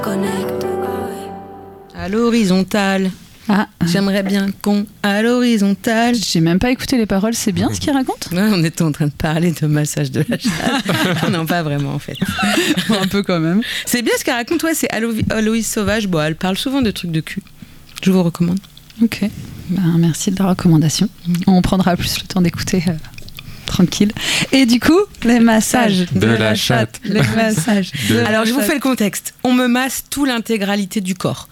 Connect. À l'horizontale. Ah, J'aimerais bien qu'on à l'horizontale. j'ai même pas écouté les paroles, c'est bien ce qu'il raconte? Ouais, on était en train de parler de massage de la chatte. Non, pas vraiment en fait. Un peu quand même. C'est bien ce qu'elle raconte, ouais, c'est Aloïse Sauvage. Bon, elle parle souvent de trucs de cul. Je vous recommande. Ok, merci de la recommandation. On prendra plus le temps d'écouter tranquille. Et du coup, les massages de la chatte. Les massages. Alors, je vous fais le contexte. On me masse tout l'intégralité du corps.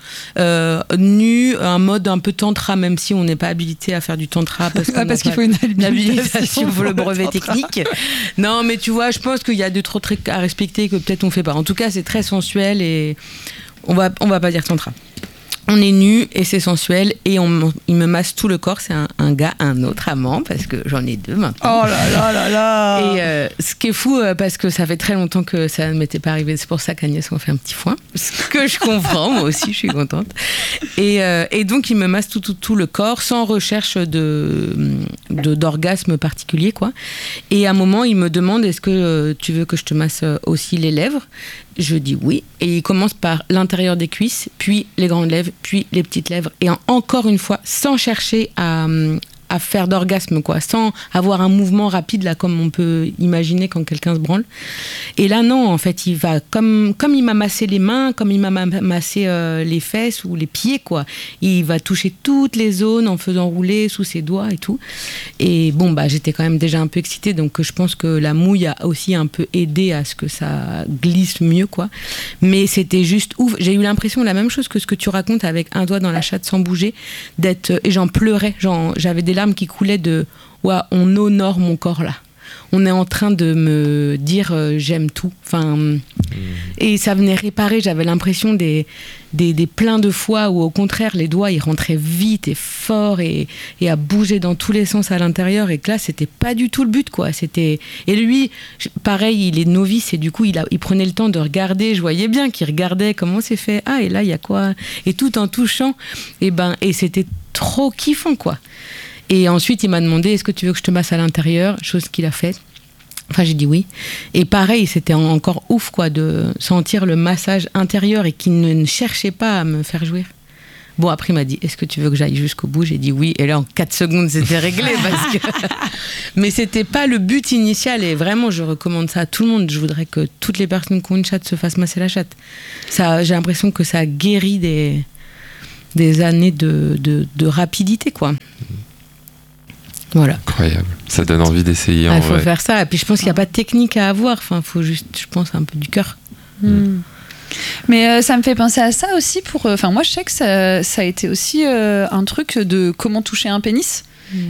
Nu, un mode un peu tantra, même si on n'est pas habilité à faire du tantra. Parce qu'il faut une habilitation pour le brevet technique. Non, mais tu vois, je pense qu'il y a 2-3 trucs à respecter que peut-être on fait pas. En tout cas, c'est très sensuel et on va pas dire tantra. On est nu et c'est sensuel et il me masse tout le corps. C'est un gars, un autre amant, parce que j'en ai 2 maintenant. Oh là là là là. Et ce qui est fou, parce que ça fait très longtemps que ça ne m'était pas arrivé. C'est pour ça qu'Agnès m'a fait un petit foin. Ce que je comprends, moi aussi, je suis contente. Et donc, il me masse tout le corps sans recherche d'orgasme particulier, quoi. Et à un moment, il me demande, est-ce que tu veux que je te masse aussi les lèvres ? Je dis oui. Et il commence par l'intérieur des cuisses, puis les grandes lèvres, puis les petites lèvres. Et encore une fois, sans chercher à faire d'orgasme, quoi, sans avoir un mouvement rapide, là, comme on peut imaginer quand quelqu'un se branle. Et là, non, en fait, il va, comme il m'a massé les mains, comme il m'a massé les fesses ou les pieds, quoi. Il va toucher toutes les zones en faisant rouler sous ses doigts et tout. Et bon, j'étais quand même déjà un peu excitée, donc je pense que la mouille a aussi un peu aidé à ce que ça glisse mieux, quoi. Mais c'était juste ouf. J'ai eu l'impression, la même chose que ce que tu racontes, avec un doigt dans la chatte sans bouger, et j'en pleurais, j'avais des larmes qui coulaient de « ouais, on honore mon corps là ». On est en train de me dire j'aime tout. Et ça venait réparer. J'avais l'impression des pleins de fois où au contraire les doigts ils rentraient vite et fort et à bouger dans tous les sens à l'intérieur. Et que là c'était pas du tout le but, quoi. Et lui, pareil, il est novice et du coup il prenait le temps de regarder. Je voyais bien qu'il regardait comment c'est fait. Ah, et là il y a quoi ? Et tout en touchant. Et c'était trop kiffant, quoi. Et ensuite, il m'a demandé, est-ce que tu veux que je te masse à l'intérieur ? Chose qu'il a faite. Enfin, j'ai dit oui. Et pareil, c'était encore ouf, quoi, de sentir le massage intérieur et qu'il ne cherchait pas à me faire jouir. Bon, après, il m'a dit, est-ce que tu veux que j'aille jusqu'au bout ? J'ai dit oui. Et là, en 4 secondes, c'était réglé. Mais c'était pas le but initial. Et vraiment, je recommande ça à tout le monde. Je voudrais que toutes les personnes qui ont une chatte se fassent masser la chatte. Ça, j'ai l'impression que ça guérit des années de rapidité, quoi. Voilà. Incroyable. Ça donne envie d'essayer. Il faut faire ça. Et puis je pense qu'il n'y a pas de technique à avoir. Enfin, il faut juste, je pense, un peu du cœur. Mais ça me fait penser à ça aussi. Moi, je sais que ça a été aussi un truc de comment toucher un pénis.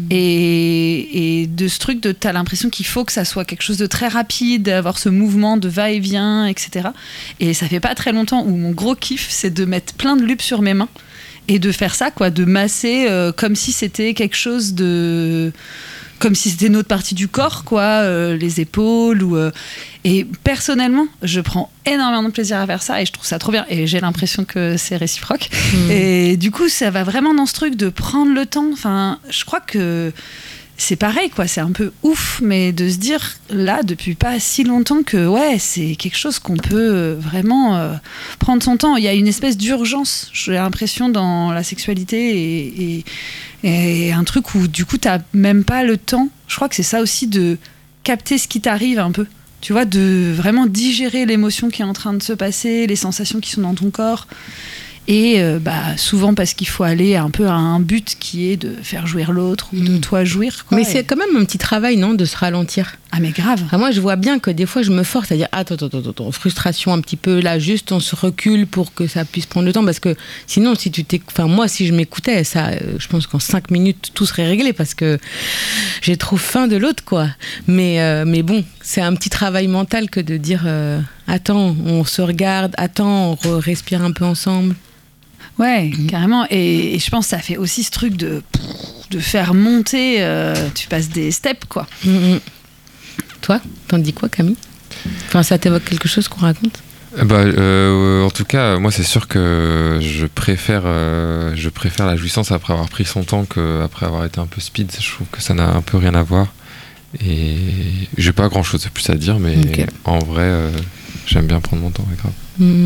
Et de ce truc de t'as l'impression qu'il faut que ça soit quelque chose de très rapide, d'avoir ce mouvement de va-et-vient, etc. Et ça fait pas très longtemps où mon gros kiff, c'est de mettre plein de lube sur mes mains. Et de faire ça, quoi, de masser comme si c'était quelque chose de... Comme si c'était une autre partie du corps, quoi, les épaules. Et personnellement, je prends énormément de plaisir à faire ça et je trouve ça trop bien. Et j'ai l'impression que c'est réciproque. Et du coup, ça va vraiment dans ce truc de prendre le temps. Enfin, je crois que c'est pareil, quoi. C'est un peu ouf, mais de se dire, là, depuis pas si longtemps que, ouais, c'est quelque chose qu'on peut vraiment prendre son temps. Il y a une espèce d'urgence, j'ai l'impression, dans la sexualité et un truc où, du coup, t'as même pas le temps. Je crois que c'est ça aussi, de capter ce qui t'arrive un peu. Tu vois, de vraiment digérer l'émotion qui est en train de se passer, les sensations qui sont dans ton corps. Et souvent parce qu'il faut aller un peu à un but qui est de faire jouir l'autre ou de toi jouir, quoi. Mais c'est quand même un petit travail, non, de se ralentir. Ah mais grave. Enfin, moi je vois bien que des fois je me force à dire attends, frustration un petit peu, là juste on se recule pour que ça puisse prendre le temps, parce que sinon si moi si je m'écoutais, ça, je pense qu'en 5 minutes tout serait réglé parce que j'ai trop faim de l'autre, quoi. Mais bon, c'est un petit travail mental que de dire attends, on se regarde, attends, on respire un peu ensemble. Ouais, carrément. Et je pense que ça fait aussi ce truc de faire monter, tu passes des steps, quoi. Toi, t'en dis quoi, Camille ? Enfin, ça t'évoque quelque chose qu'on raconte ? En tout cas, moi c'est sûr que je préfère la jouissance après avoir pris son temps qu'après avoir été un peu speed. Je trouve que ça n'a un peu rien à voir. Et j'ai pas grand chose de plus à dire, mais en vrai, j'aime bien prendre mon temps, grave.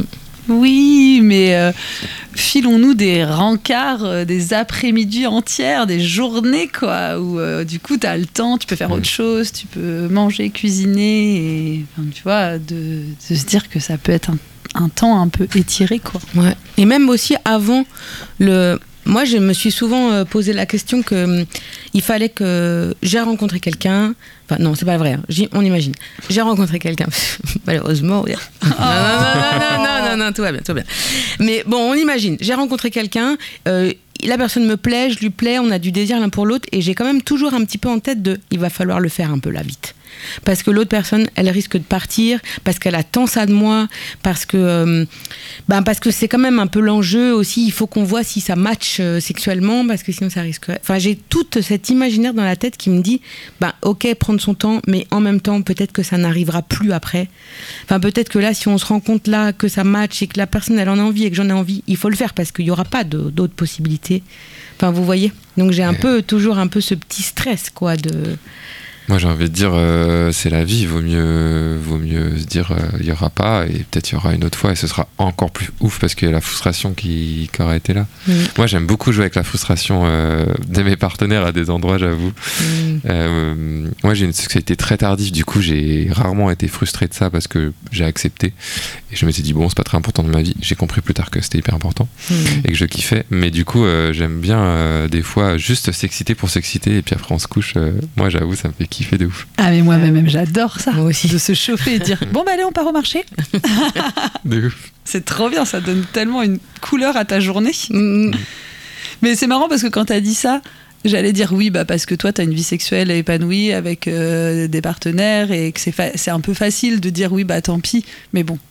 Oui, mais filons-nous des rencarts, des après-midi entières, des journées, quoi, où du coup, tu as le temps, tu peux faire autre chose, tu peux manger, cuisiner, et tu vois, de se dire que ça peut être un temps un peu étiré, quoi. Ouais. Et même aussi avant le... Moi, je me suis souvent posé la question que il fallait que j'ai rencontré quelqu'un. Enfin, non, c'est pas vrai. Hein. On imagine. J'ai rencontré quelqu'un. Malheureusement. Non, tout va bien. Mais bon, on imagine. J'ai rencontré quelqu'un. La personne me plaît, je lui plais. On a du désir l'un pour l'autre. Et j'ai quand même toujours un petit peu en tête il va falloir le faire un peu là vite. Parce que l'autre personne, elle risque de partir, parce qu'elle attend ça de moi, parce que c'est quand même un peu l'enjeu aussi. Il faut qu'on voit si ça match sexuellement, parce que sinon ça risque. Enfin, j'ai toute cette imaginaire dans la tête qui me dit, ok, prendre son temps, mais en même temps, peut-être que ça n'arrivera plus après. Enfin, peut-être que là, si on se rend compte là que ça match et que la personne elle en a envie et que j'en ai envie, il faut le faire parce qu'il n'y aura pas d'autres possibilités. Enfin, vous voyez. Donc j'ai toujours un peu ce petit stress, quoi, de. Moi j'ai envie de dire c'est la vie, vaut mieux se dire il y aura pas et peut-être il y aura une autre fois et ce sera encore plus ouf parce qu'il y a la frustration qui aura été là. Moi j'aime beaucoup jouer avec la frustration de mes partenaires à des endroits, j'avoue. Moi j'ai une sexualité très tardive, du coup j'ai rarement été frustré de ça parce que j'ai accepté et je me suis dit bon c'est pas très important dans ma vie, j'ai compris plus tard que c'était hyper important et que je kiffais, mais du coup j'aime bien des fois juste s'exciter pour s'exciter et puis après on se couche. Moi j'avoue ça me fait kiffer de ouf. Ah mais moi même j'adore ça. Moi aussi. De se chauffer et dire bon allez on part au marché. De ouf. C'est trop bien, ça donne tellement une couleur à ta journée. Mais c'est marrant parce que quand t'as dit ça, j'allais dire oui parce que toi t'as une vie sexuelle épanouie avec des partenaires et que c'est un peu facile de dire oui tant pis. Mais bon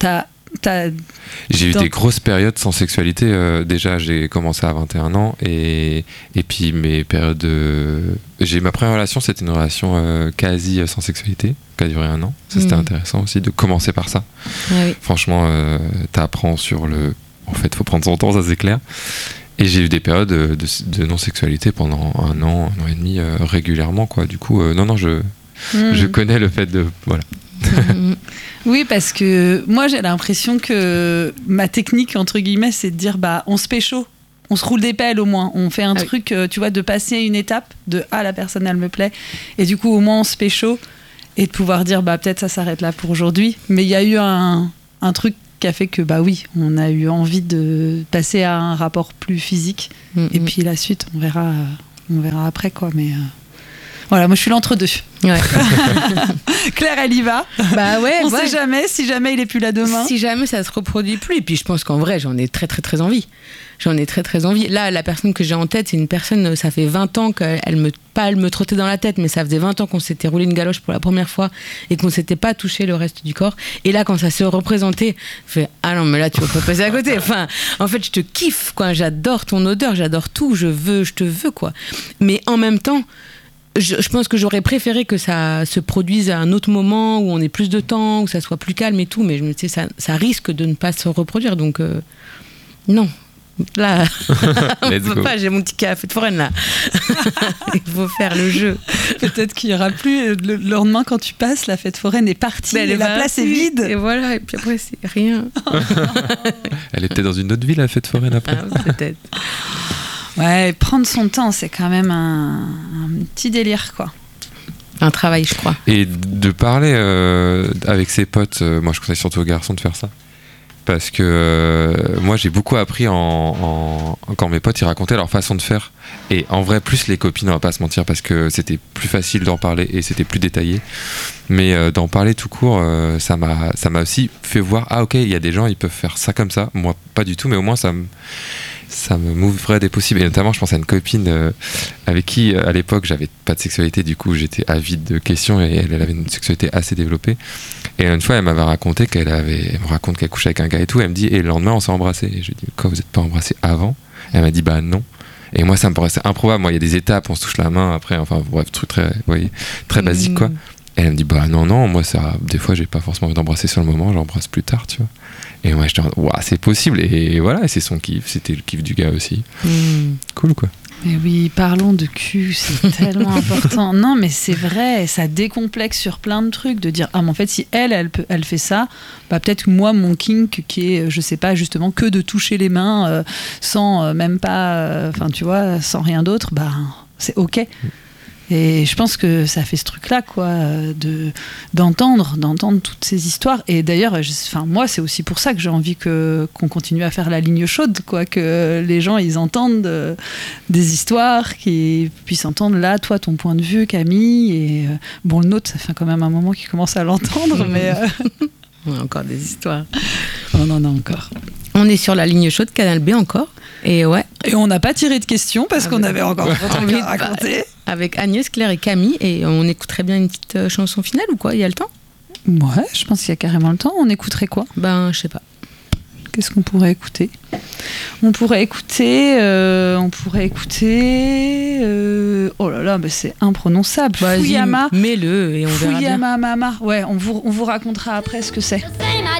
j'ai eu des grosses périodes sans sexualité. Déjà, j'ai commencé à 21 ans et puis mes périodes. Ma première relation, c'était une relation quasi sans sexualité, qui a duré 1 an. Ça, c'était intéressant aussi de commencer par ça. Ah oui. Franchement, t'apprends sur le. En fait, faut prendre son temps, ça c'est clair. Et j'ai eu des périodes de non-sexualité pendant 1 an, 1 an et demi, régulièrement, quoi. Du coup, je connais le fait de. Voilà. Oui, parce que moi j'ai l'impression que ma technique entre guillemets c'est de dire on se pécho, on se roule des pelles au moins, on fait un truc tu vois, de passer une étape de la personne elle me plaît et du coup au moins on se pécho et de pouvoir dire peut-être ça s'arrête là pour aujourd'hui, mais il y a eu un truc qui a fait que oui on a eu envie de passer à un rapport plus physique et puis la suite on verra après quoi, mais voilà, moi je suis l'entre-deux. Ouais. Claire, elle y va. On sait jamais, si jamais il est plus là demain. Si jamais ça se reproduit plus. Et puis je pense qu'en vrai, j'en ai très très très envie. Là, la personne que j'ai en tête, c'est une personne, ça fait 20 ans qu'elle me trottait dans la tête, mais ça faisait 20 ans qu'on s'était roulé une galoche pour la première fois et qu'on s'était pas touché le reste du corps. Et là, quand ça se représentait, je fais ah non, mais là, tu vas pas passer à côté. Enfin, en fait, je te kiffe, quoi. J'adore ton odeur, j'adore tout. Je te veux, quoi. Mais en même temps, je pense que j'aurais préféré que ça se produise à un autre moment où on ait plus de temps, où ça soit plus calme et tout, mais je me dis ça risque de ne pas se reproduire, donc non. Là, on peut pas, j'ai mon ticket à la fête foraine là. Il faut faire le jeu. Peut-être qu'il y aura plus le lendemain quand tu passes, la fête foraine est partie, et la place est vide. Et voilà, et puis après c'est rien. Elle était dans une autre ville la fête foraine après. Peut-être. Ouais, prendre son temps, c'est quand même un petit délire, quoi. Un travail, je crois. Et de parler avec ses potes, moi je conseille surtout aux garçons de faire ça. Parce que moi j'ai beaucoup appris quand mes potes ils racontaient leur façon de faire. Et en vrai, plus les copines, on va pas se mentir, parce que c'était plus facile d'en parler et c'était plus détaillé. Mais d'en parler tout court, ça m'a aussi fait voir, ok, il y a des gens, ils peuvent faire ça comme ça. Moi, pas du tout, mais au moins ça me m'ouvrait des possibles. Et notamment, je pense à une copine avec qui, à l'époque, j'avais pas de sexualité. Du coup, j'étais avide de questions et elle avait une sexualité assez développée. Et une fois, elle m'avait raconté elle me raconte qu'elle couchait avec un gars et tout. Et elle me dit, et le lendemain, on s'est embrassé. Et je lui ai dit, quoi, vous êtes pas embrassés avant? Et elle m'a dit, non. Et moi, ça me paraissait improbable. Moi, il y a des étapes, on se touche la main après, enfin, bref, truc très basique, quoi. Et elle me dit, non, moi, ça, des fois, j'ai pas forcément envie d'embrasser sur le moment, j'embrasse plus tard, tu vois. Et moi, j'étais en c'est possible. Et voilà, c'est son kiff, c'était le kiff du gars aussi. Cool, quoi. Mais oui, parlons de cul, c'est tellement important. Non, mais c'est vrai, ça décomplexe sur plein de trucs, de dire, ah, mais en fait, si elle fait ça, bah peut-être que moi, mon kink, qui est, je sais pas, justement, que de toucher les mains sans même pas, enfin, tu vois, sans rien d'autre, bah, c'est OK. Et je pense que ça fait ce truc-là, quoi, d'entendre toutes ces histoires. Et d'ailleurs, moi, c'est aussi pour ça que j'ai envie qu'on continue à faire la ligne chaude, quoi, que les gens, ils entendent des histoires, qu'ils puissent entendre là, toi, ton point de vue, Camille. Et bon, le nôtre, ça fait quand même un moment qu'ils commencent à l'entendre, mais... On a encore des histoires. On en a encore. On est sur la ligne chaude, Canal B encore. Et ouais. Et on n'a pas tiré de questions parce qu'on avait encore envie de raconter. Avec Agnès, Claire et Camille. Et on écouterait bien une petite chanson finale ou quoi? Il y a le temps? Ouais, je pense qu'il y a carrément le temps. On écouterait quoi? Ben, je sais pas. Qu'est-ce qu'on pourrait écouter? On pourrait écouter... oh là là, bah c'est imprononçable. Vas-y, Fuyama. mets-le et on verra bien. Fuyama Mama. Ouais, on vous racontera après ce que c'est. Thing I